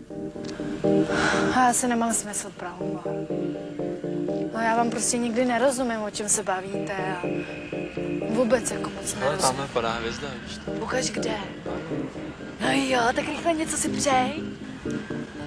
A já se nemám smysl, pravda. No já vám prostě nikdy nerozumím, o čem se bavíte a vůbec jako moc Ale nerozumím. tamhle padá hvězda, víš to? Ukaž kde. No jo, tak rychle něco si přej.